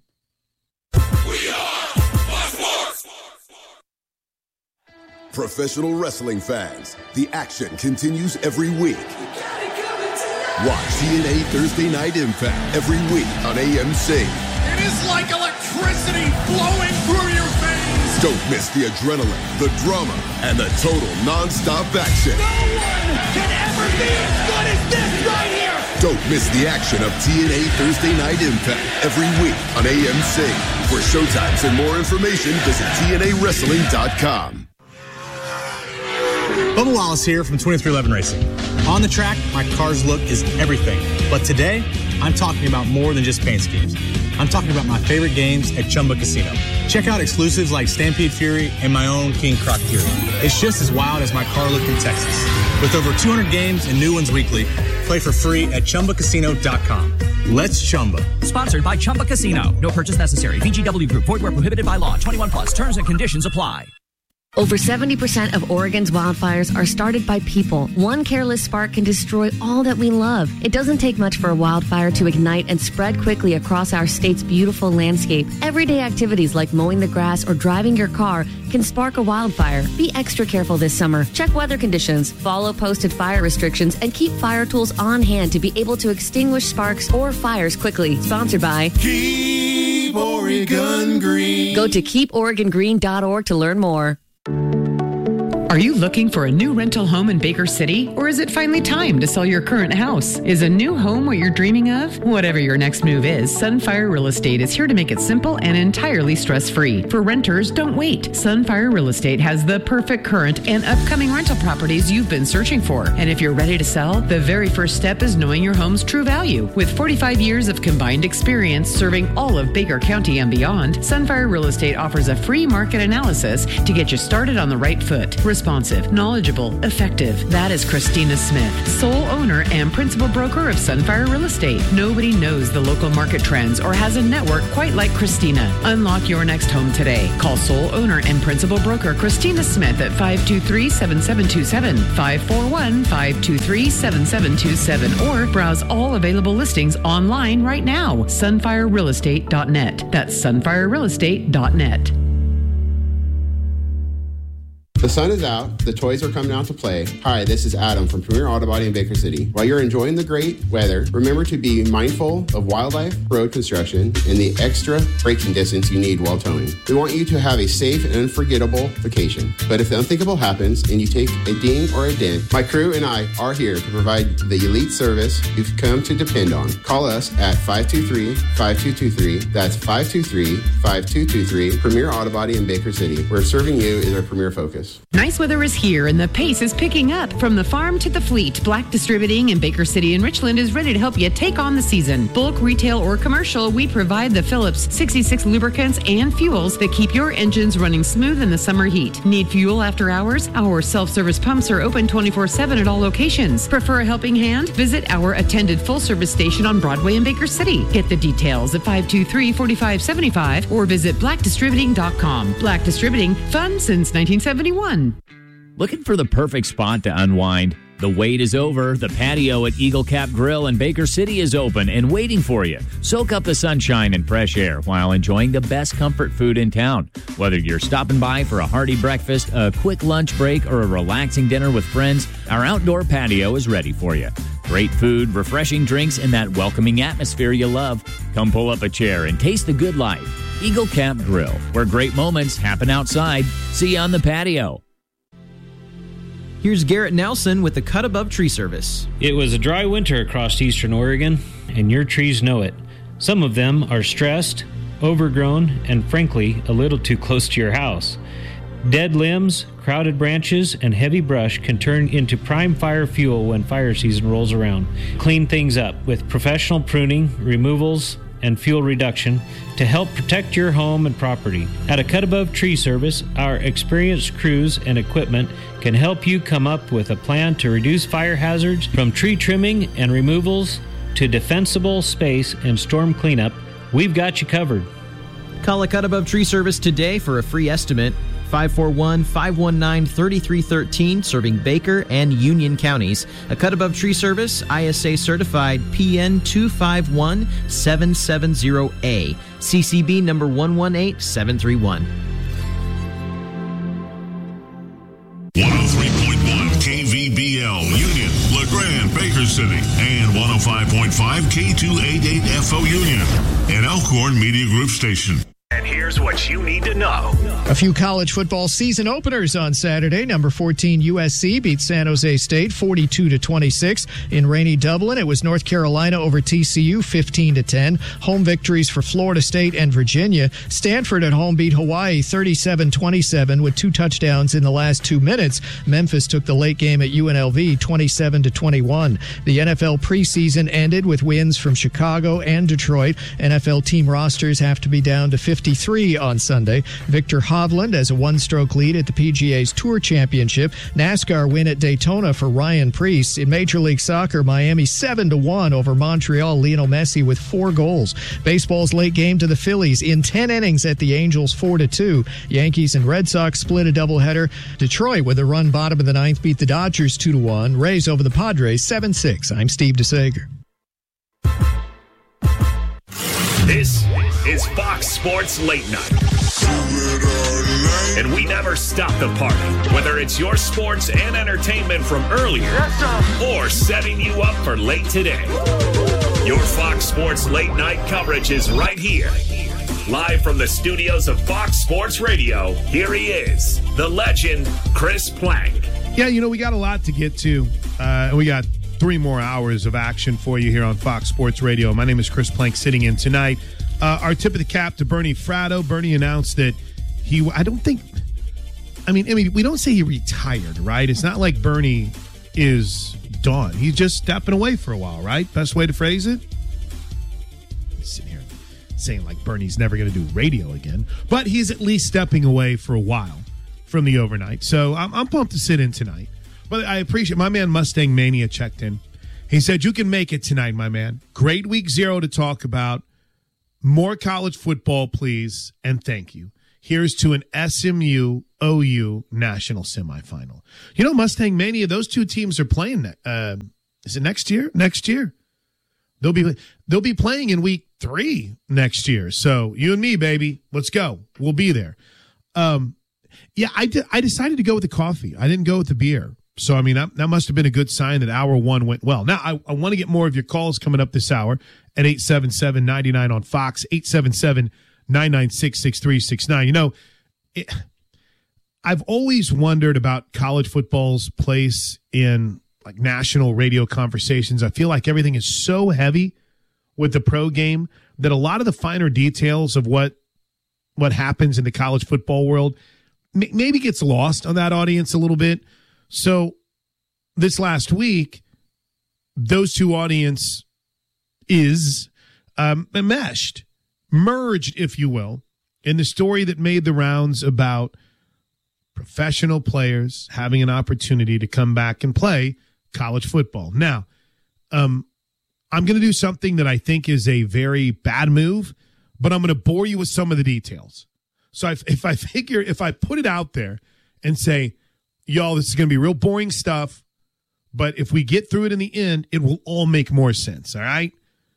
We are Fox Sports. Professional wrestling fans, the action continues every week. Watch T N A Thursday Night Impact every week on A M C. It is like electricity flowing through your veins. Don't miss the adrenaline, the drama, and the total non-stop action. No one can ever be as good as this right here. Don't miss the action of T N A Thursday Night Impact every week on A M C. For showtimes and more information, visit T N A wrestling dot com. Bubba Wallace here from twenty-three eleven Racing. On the track, my car's look is everything. But today, I'm talking about more than just paint schemes. I'm talking about my favorite games at Chumba Casino. Check out exclusives like Stampede Fury and my own King Croc Fury. It's just as wild as my car look in Texas. With over two hundred games and new ones weekly, play for free at Chumba Casino dot com. Let's Chumba. Sponsored by Chumba Casino. No purchase necessary. V G W Group. Void where prohibited by law. twenty-one plus. Terms and conditions apply. Over seventy percent of Oregon's wildfires are started by people. One careless spark can destroy all that we love. It doesn't take much for a wildfire to ignite and spread quickly across our state's beautiful landscape. Everyday activities like mowing the grass or driving your car can spark a wildfire. Be extra careful this summer. Check weather conditions, follow posted fire restrictions, and keep fire tools on hand to be able to extinguish sparks or fires quickly. Sponsored by Keep Oregon Green. Go to keep oregon green dot org to learn more. Are you looking for a new rental home in Baker City, or is it finally time to sell your current house? Is a new home what you're dreaming of? Whatever your next move is, Sunfire Real Estate is here to make it simple and entirely stress-free. For renters, don't wait. Sunfire Real Estate has the perfect current and upcoming rental properties you've been searching for. And if you're ready to sell, the very first step is knowing your home's true value. With forty-five years of combined experience serving all of Baker County and beyond, Sunfire Real Estate offers a free market analysis to get you started on the right foot. Responsive, knowledgeable, effective. That is Christina Smith, sole owner and principal broker of Sunfire Real Estate. Nobody knows the local market trends or has a network quite like Christina. Unlock your next home today. Call sole owner and principal broker Christina Smith at five two three, seven seven two seven, five four one, five two three, seven seven two seven, or browse all available listings online right now. sunfire real estate dot net. That's sunfire real estate dot net. The sun is out. The toys are coming out to play. Hi, this is Adam from Premier Auto Body in Baker City. While you're enjoying the great weather, remember to be mindful of wildlife, road construction, and the extra braking distance you need while towing. We want you to have a safe and unforgettable vacation. But if the unthinkable happens and you take a ding or a dent, my crew and I are here to provide the elite service you've come to depend on. Call us at five two three, five two two three. That's five two three, five two two three. Premier Auto Body in Baker City, where serving you is our premier focus. Nice weather is here and the pace is picking up. From the farm to the fleet, Black Distributing in Baker City and Richland is ready to help you take on the season. Bulk, retail, or commercial, we provide the Phillips sixty-six lubricants and fuels that keep your engines running smooth in the summer heat. Need fuel after hours? Our self-service pumps are open twenty-four seven at all locations. Prefer a helping hand? Visit our attended full-service station on Broadway in Baker City. Get the details at five two three, four five seven five or visit black distributing dot com. Black Distributing, fun since nineteen seventy-one. Looking for the perfect spot to unwind? The wait is over. The patio at Eagle Cap Grill in Baker City is open and waiting for you. Soak up the sunshine and fresh air while enjoying the best comfort food in town. Whether you're stopping by for a hearty breakfast, a quick lunch break, or a relaxing dinner with friends, our outdoor patio is ready for you. Great food, refreshing drinks, and that welcoming atmosphere you love. Come pull up a chair and taste the good life. Eagle Cap Grill, where great moments happen outside. See you on the patio. Here's Garrett Nelson with the Cut Above Tree Service. It was a dry winter across eastern Oregon, and your trees know it. Some of them are stressed, overgrown, and frankly, a little too close to your house. Dead limbs, crowded branches, and heavy brush can turn into prime fire fuel when fire season rolls around. Clean things up with professional pruning, removals, and fuel reduction to help protect your home and property. At a Cut Above Tree Service, our experienced crews and equipment can help you come up with a plan to reduce fire hazards from tree trimming and removals to defensible space and storm cleanup. We've got you covered. Call a Cut Above Tree Service today for a free estimate. five four one, five one nine, three three one three, serving Baker and Union counties. A Cut Above Tree Service, I S A certified P N two five one seven seven zero A, C C B number one one eight seven three one. one oh three point one K V B L, Union, LeGrand, Baker City, and one oh five point five K two eighty-eight F O Union, an Elkhorn Media Group station. And here's what you need to know. A few college football season openers on Saturday. Number fourteen U S C beat San Jose State forty-two to twenty-six. In rainy Dublin, it was North Carolina over T C U fifteen to ten. Home victories for Florida State and Virginia. Stanford at home beat Hawaii thirty-seven twenty-seven with two touchdowns in the last two minutes. Memphis took the late game at U N L V twenty-seven to twenty-one. The N F L preseason ended with wins from Chicago and Detroit. N F L team rosters have to be down to fifty-three on Sunday. Victor Hovland has a one-stroke lead at the P G A's Tour Championship. NASCAR win at Daytona for Ryan Preece. In Major League Soccer, Miami seven to one over Montreal. Lionel Messi with four goals. Baseball's late game to the Phillies in ten innings at the Angels four to two. Yankees and Red Sox split a doubleheader. Detroit with a run bottom of the ninth beat the Dodgers two to one. Rays over the Padres seven six. I'm Steve DeSager. This is Fox Sports Late Night. And we never stop the party, whether it's your sports and entertainment from earlier or setting you up for late today. Your Fox Sports Late Night coverage is right here Live from the studios of Fox Sports Radio, here he is, the legend, Chris Plank. Yeah, you know, we got a lot to get to. Uh, we got three more hours of action for you here on Fox Sports Radio. My name is Chris Plank, sitting in tonight. Uh, our tip of the cap to Bernie Fratto. Bernie announced that he, I don't think, I mean, I mean, we don't say he retired, right? It's not like Bernie is done. He's just stepping away for a while, right? Best way to phrase it? I'm sitting here saying like Bernie's never going to do radio again, but he's at least stepping away for a while from the overnight. So I'm, I'm pumped to sit in tonight. But I appreciate my man Mustang Mania checked in. He said, you can make it tonight, my man. Great week zero to talk about. More college football, please, and thank you. Here's to an S M U O U national semifinal. You know, Mustang Mania, those two teams are playing. Uh, is it next year? Next year. They'll be they'll be playing in week three next year. So you and me, baby, let's go. We'll be there. Um, yeah, I de- I decided to go with the coffee. I didn't go with the beer. So, I mean, that, that must have been a good sign that hour one went well. Now, I, I want to get more of your calls coming up this hour at eight seven seven, nine nine on Fox, eight seven seven, nine nine six, six three six nine. You know, it, I've always wondered about college football's place in, like, national radio conversations. I feel like everything is so heavy with the pro game that a lot of the finer details of what what happens in the college football world m- maybe gets lost on that audience a little bit. So this last week, those two audience is um, meshed, merged, if you will, in the story that made the rounds about professional players having an opportunity to come back and play college football. Now, um, I'm going to do something that I think is a very bad move, but I'm going to bore you with some of the details. So if, if I figure, if I put it out there and say, y'all, this is going to be real boring stuff, but if we get through it in the end, it will all make more sense, all right?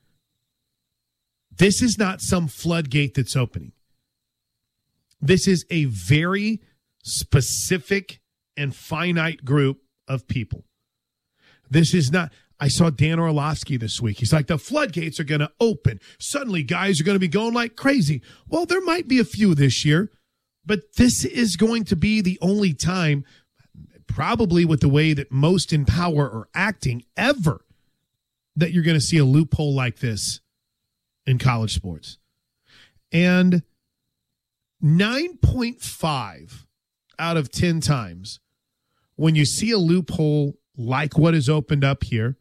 This is not some floodgate that's opening. This is a very specific and finite group of people. This is not, I saw Dan Orlovsky this week. He's like, the floodgates are going to open. Suddenly, guys are going to be going like crazy. Well, there might be a few this year, but this is going to be the only time, probably with the way that most in power are acting ever, that you're going to see a loophole like this in college sports. And nine point five out of ten times when you see a loophole like what is opened up here,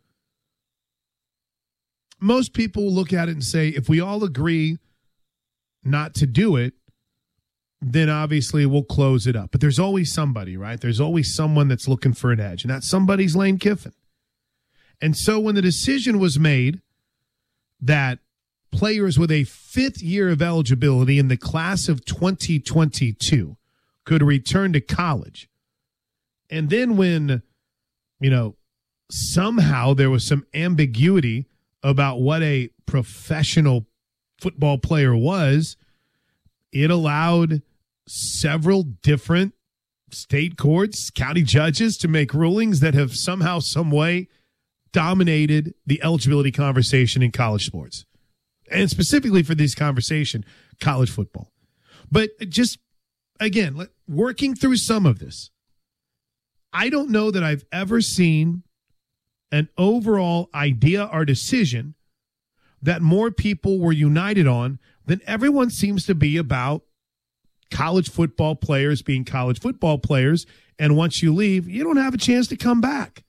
most people will look at it and say, if we all agree not to do it, then obviously we'll close it up. But there's always somebody, right? There's always someone that's looking for an edge, and that somebody's Lane Kiffin. And so when the decision was made that players with a fifth year of eligibility in the class of twenty twenty-two could return to college, and then when, you know, somehow there was some ambiguity about what a professional football player was, it allowed several different state courts, county judges to make rulings that have somehow, some way dominated the eligibility conversation in college sports. And specifically for this conversation, college football. But just, again, working through some of this, I don't know that I've ever seen an overall idea or decision that more people were united on than everyone seems to be about college football players being college football players, and once you leave, you don't have a chance to come back.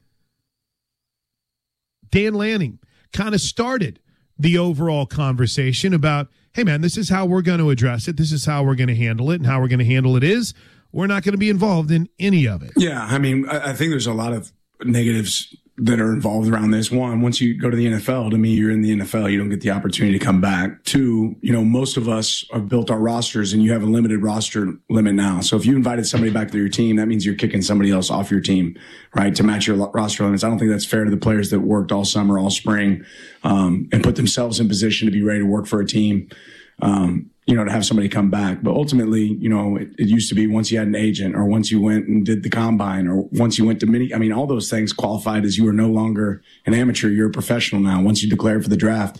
Dan Lanning kind of started the overall conversation about, hey, man, this is how we're going to address it. This is how we're going to handle it, and how we're going to handle it is we're not going to be involved in any of it. Yeah, I mean, I think there's a lot of negatives that are involved around this. One, once you go to the N F L, to me, you're in the N F L. You don't get the opportunity to come back. Two, you know, most of us have built our rosters, and you have a limited roster limit now. So if you invited somebody back to your team, that means you're kicking somebody else off your team, right, to match your roster limits. I don't think that's fair to the players that worked all summer, all spring, um, and put themselves in position to be ready to work for a team. Um, you know, to have somebody come back. But ultimately, you know, it, it used to be once you had an agent, or once you went and did the combine, or once you went to mini, I mean, all those things qualified as you were no longer an amateur. You're a professional now once you declared for the draft.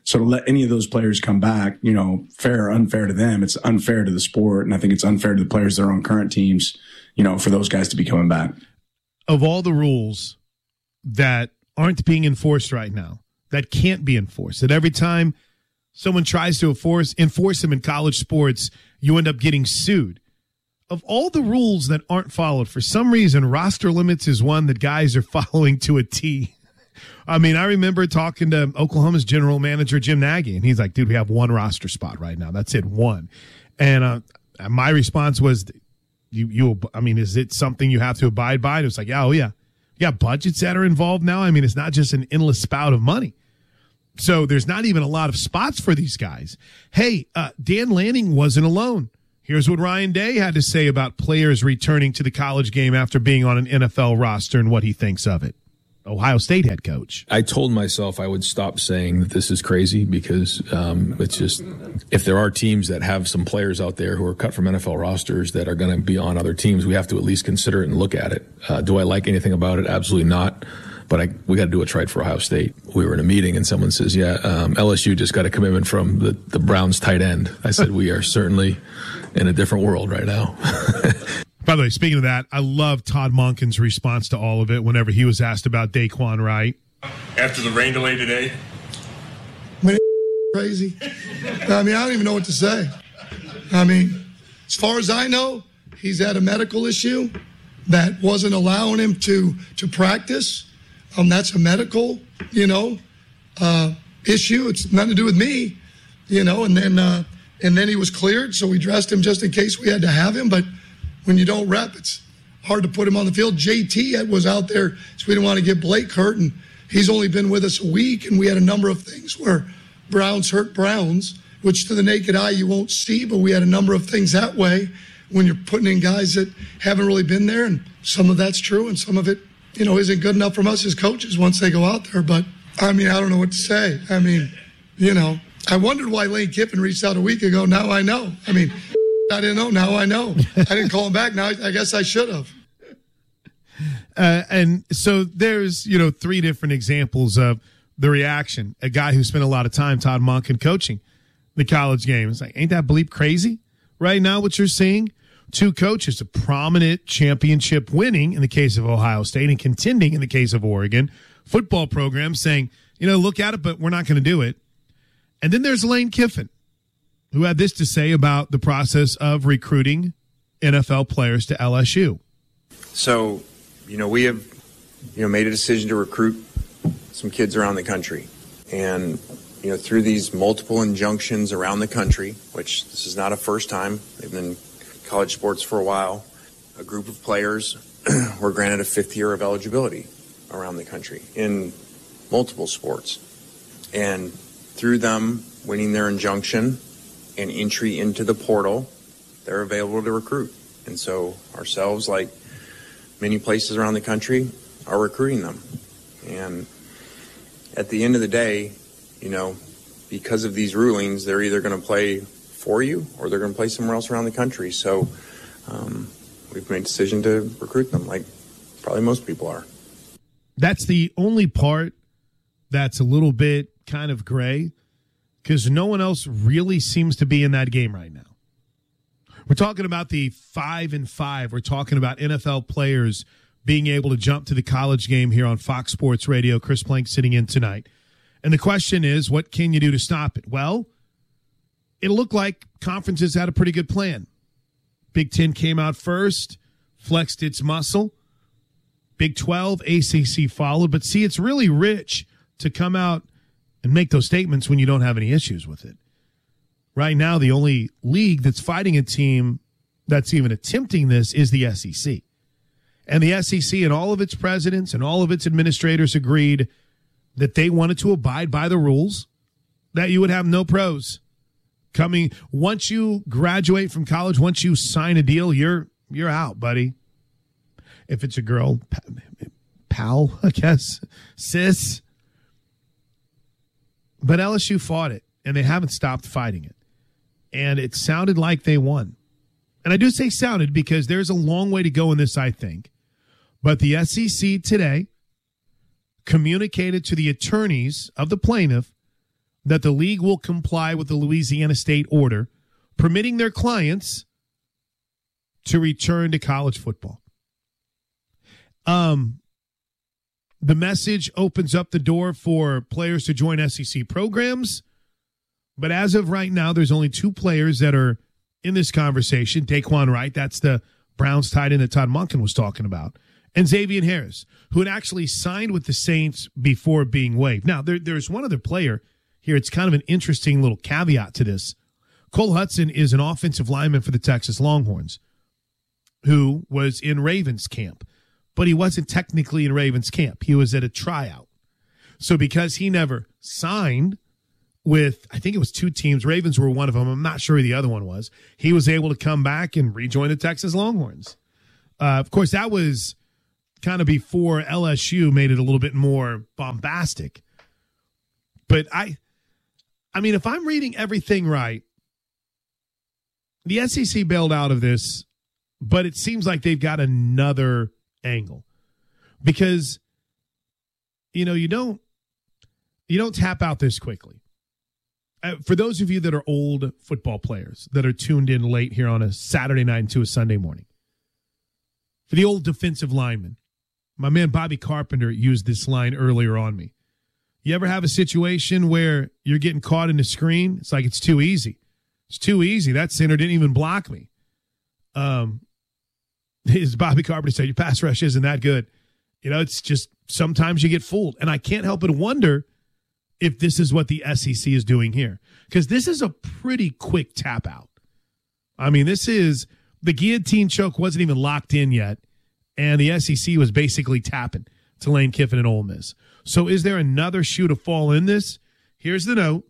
So to let any of those players come back, you know, fair or unfair to them, it's unfair to the sport. And I think it's unfair to the players that are on current teams, you know, for those guys to be coming back. Of all the rules that aren't being enforced right now, that can't be enforced, that every time someone tries to enforce, enforce them in college sports, you end up getting sued. Of all the rules that aren't followed, for some reason, roster limits is one that guys are following to a T. I mean, I remember talking to Oklahoma's general manager, Jim Nagy, and he's like, dude, we have one roster spot right now. That's it, one. And uh, my response was, you, you, I mean, is it something you have to abide by? And it's like, yeah, oh, yeah. Yeah, budgets that are involved now. I mean, it's not just an endless spout of money. So there's not even a lot of spots for these guys. Hey, uh, Dan Lanning wasn't alone. Here's what Ryan Day had to say about players returning to the college game after being on an N F L roster and what he thinks of it. Ohio State head coach. I told myself I would stop saying that this is crazy because um, it's just, if there are teams that have some players out there who are cut from N F L rosters that are going to be on other teams, we have to at least consider it and look at it. Uh, do I like anything about it? Absolutely not. But I, we got to do what's right for Ohio State. We were in a meeting and someone says, yeah, um, L S U just got a commitment from the, the Browns tight end. I said, we are certainly in a different world right now. By the way, speaking of that, I love Todd Monken's response to all of it whenever he was asked about Daquan Wright. After the rain delay today? I mean, crazy. I mean, I don't even know what to say. I mean, as far as I know, he's had a medical issue that wasn't allowing him to, to practice. Um, that's a medical, you know, uh, issue. It's nothing to do with me, you know, and then, uh, and then he was cleared. So we dressed him just in case we had to have him. But when you don't rep, it's hard to put him on the field. J T was out there, so we didn't want to get Blake hurt, and he's only been with us a week, and we had a number of things where Browns hurt Browns, which to the naked eye you won't see, but we had a number of things that way when you're putting in guys that haven't really been there, and some of that's true, and some of it, you know, isn't good enough from us as coaches once they go out there. But, I mean, I don't know what to say. I mean, you know, I wondered why Lane Kiffin reached out a week ago. Now I know. I mean, I didn't know. Now I know. I didn't call him back. Now I, I guess I should have. Uh, and so there's, you know, three different examples of the reaction. A guy who spent a lot of time, Todd Monken, coaching the college game. It's like, ain't that bleep crazy right now what you're seeing? Two coaches, a prominent championship winning in the case of Ohio State and contending in the case of Oregon football program saying, you know, look at it, but we're not going to do it. And then there's Lane Kiffin, who had this to say about the process of recruiting N F L players to L S U. So, you know, we have, you know, made a decision to recruit some kids around the country. And, you know, through these multiple injunctions around the country, which this is not a first time, they've been in college sports for a while, a group of players were granted a fifth year of eligibility around the country in multiple sports. And through them winning their injunction and entry into the portal, they're available to recruit. And so ourselves, like many places around the country, are recruiting them. And at the end of the day, you know, because of these rulings, they're either going to play for you or they're going to play somewhere else around the country. So um, we've made a decision to recruit them, like probably most people are. That's the only part that's a little bit kind of gray, because no one else really seems to be in that game right now. We're talking about the five and five. We're talking about N F L players being able to jump to the college game here on Fox Sports Radio. Chris Plank sitting in tonight. And the question is, what can you do to stop it? Well, it looked like conferences had a pretty good plan. Big Ten came out first, flexed its muscle. Big twelve, A C C followed. But see, it's really rich to come out and make those statements when you don't have any issues with it. Right now, the only league that's fighting a team that's even attempting this is the S E C. And the S E C and all of its presidents and all of its administrators agreed that they wanted to abide by the rules, that you would have no pros coming. Once you graduate from college, once you sign a deal, you're you're out, buddy. If it's a girl, pal, I guess, sis. But L S U fought it, and they haven't stopped fighting it. And it sounded like they won. And I do say sounded because there's a long way to go in this, I think. But the S E C today communicated to the attorneys of the plaintiff that the league will comply with the Louisiana State order permitting their clients to return to college football. Um, the message opens up the door for players to join S E C programs, but as of right now, there's only two players that are in this conversation. Daquan Wright, that's the Browns tight end that Todd Monken was talking about, and Xavier Harris, who had actually signed with the Saints before being waived. Now, there, there's one other player here. It's kind of an interesting little caveat to this. Cole Hudson is an offensive lineman for the Texas Longhorns who was in Ravens camp, but he wasn't technically in Ravens camp. He was at a tryout. So because he never signed with, I think it was two teams, Ravens were one of them, I'm not sure who the other one was, he was able to come back and rejoin the Texas Longhorns. Uh, of course, that was kind of before L S U made it a little bit more bombastic. But I, I mean, if I'm reading everything right, the S E C bailed out of this, but it seems like they've got another angle because, you know, you don't, you don't tap out this quickly. Uh, for those of you that are old football players that are tuned in late here on a Saturday night into a Sunday morning, for the old defensive lineman, my man Bobby Carpenter used this line earlier on me. You ever have a situation where you're getting caught in the screen? It's like it's too easy. It's too easy. That center didn't even block me. Um, as Bobby Carpenter said, your pass rush isn't that good. You know, it's just sometimes you get fooled. And I can't help but wonder if this is what the S E C is doing here. Because this is a pretty quick tap out. I mean, this is, the guillotine choke wasn't even locked in yet. And the S E C was basically tapping to Lane Kiffin and Ole Miss. So is there another shoe to fall in this? Here's the note.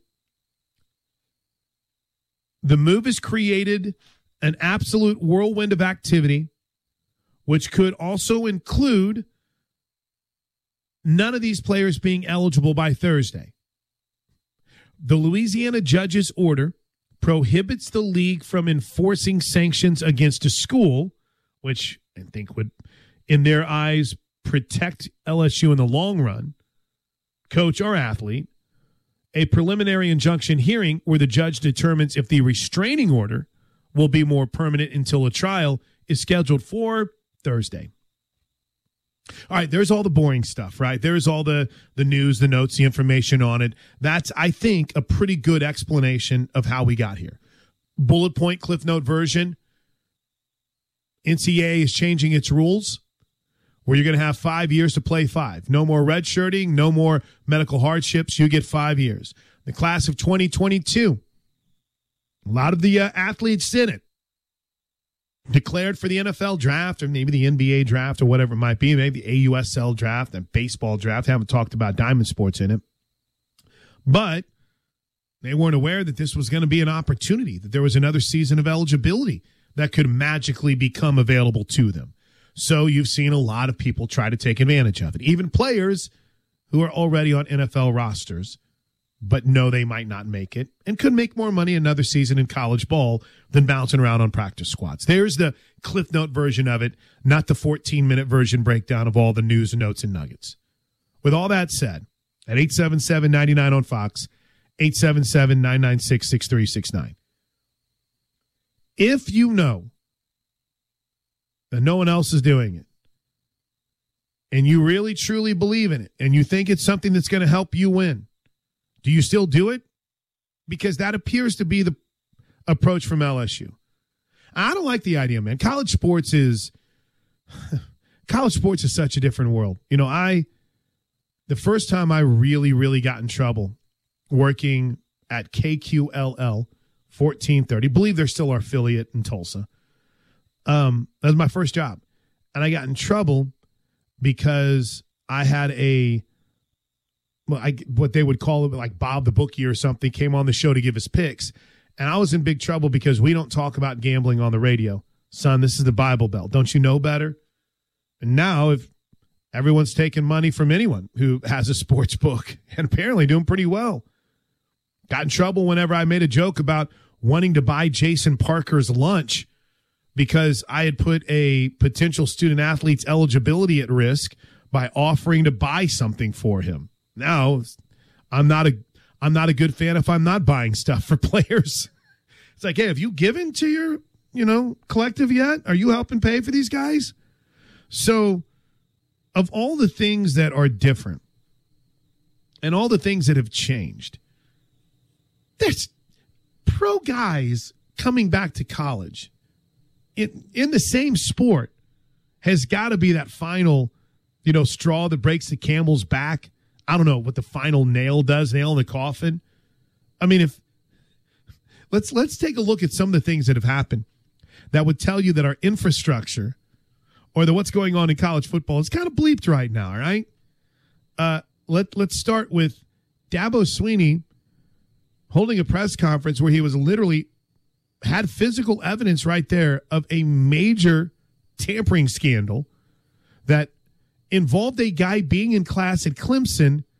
The move has created an absolute whirlwind of activity, which could also include none of these players being eligible by Thursday. The Louisiana judge's order prohibits the league from enforcing sanctions against a school, which I think would, in their eyes, protect L S U in the long run, coach or athlete. A preliminary injunction hearing where the judge determines if the restraining order will be more permanent until a trial is scheduled for Thursday. All right, there's all the boring stuff, right? There's all the, the news, the notes, the information on it. That's, I think, a pretty good explanation of how we got here. Bullet point, Cliff Note version. N C double A is changing its rules where you're going to have five years to play five. No more redshirting, no more medical hardships. You get five years. The class of twenty twenty-two, a lot of the uh, athletes in it declared for the N F L draft or maybe the N B A draft or whatever it might be, maybe the A U S L draft and baseball draft. I haven't talked about diamond sports in it. But they weren't aware that this was going to be an opportunity, that there was another season of eligibility that could magically become available to them. So you've seen a lot of people try to take advantage of it, even players who are already on N F L rosters, but know they might not make it and could make more money another season in college ball than bouncing around on practice squads. There's the Cliff Note version of it, not the fourteen-minute version breakdown of all the news and notes and nuggets. With all that said, at eight seven seven, nine nine on Fox, eight seven seven, nine nine six, six three six nine. If you know that no one else is doing it, and you really truly believe in it, and you think it's something that's going to help you win, do you still do it? Because that appears to be the approach from L S U. I don't like the idea, man. College sports is college sports is such a different world. You know, I the first time I really, really got in trouble working at K Q L L fourteen thirty, believe they're still our affiliate in Tulsa. Um, that was my first job. And I got in trouble because I had a, well, I, what they would call it, like Bob the bookie or something, came on the show to give us picks. And I was in big trouble because we don't talk about gambling on the radio. Son, this is the Bible Belt. Don't you know better? And now if everyone's taking money from anyone who has a sports book and apparently doing pretty well. Got in trouble whenever I made a joke about wanting to buy Jason Parker's lunch because I had put a potential student athlete's eligibility at risk by offering to buy something for him. Now, I'm not a I'm not a good fan if I'm not buying stuff for players. It's like, hey, have you given to your, you know, collective yet? Are you helping pay for these guys? So of all the things that are different and all the things that have changed, there's pro guys coming back to college in, in the same sport has got to be that final, you know, straw that breaks the camel's back. I don't know what the final nail does, nail in the coffin. I mean, if let's let's take a look at some of the things that have happened that would tell you that our infrastructure or that what's going on in college football is kind of bleeped right now, all right? Uh, let, let's start with Dabo Swinney holding a press conference where he was literally had physical evidence right there of a major tampering scandal that involved a guy being in class at Clemson